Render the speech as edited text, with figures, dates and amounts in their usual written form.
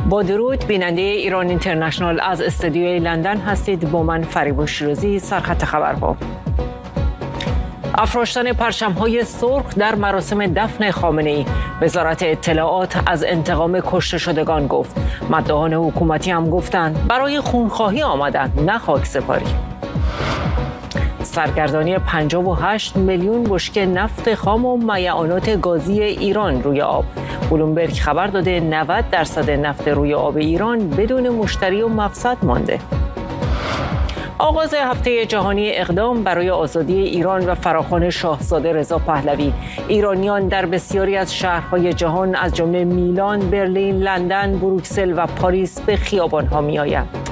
با درود، بیننده ایران اینترنشنال از استودیوی لندن هستید. با من فریبا شیرازی. سرخط خبرها: افراشتن پرچم‌های سرخ در مراسم دفن خامنه‌ای. وزارت اطلاعات از انتقام کشته شدگان گفت. مداحان حکومتی هم گفتند برای خونخواهی آمدند، نه خاکسپاری. سرگردانی 58 میلیون بشکه نفت خام و میعانات گازی ایران روی آب. بلومبرگ خبر داده 90% نفت روی آب ایران بدون مشتری و مقصد مانده. آغاز هفته جهانی اقدام برای آزادی ایران و فراخوان شاهزاده رضا پهلوی. ایرانیان در بسیاری از شهرهای جهان از جمله میلان، برلین، لندن، بروکسل و پاریس به خیابان‌ها می‌آیند.